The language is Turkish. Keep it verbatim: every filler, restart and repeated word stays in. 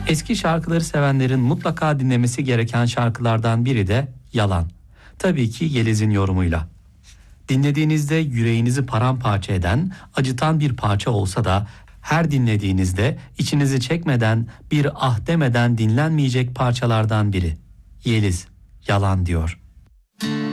Eski şarkıları sevenlerin mutlaka dinlemesi gereken şarkılardan biri de Yalan. Tabii ki Yeliz'in yorumuyla. Dinlediğinizde yüreğinizi paramparça eden, acıtan bir parça olsa da her dinlediğinizde içinizi çekmeden, bir ah demeden dinlenmeyecek parçalardan biri. Yeliz, Yalan diyor.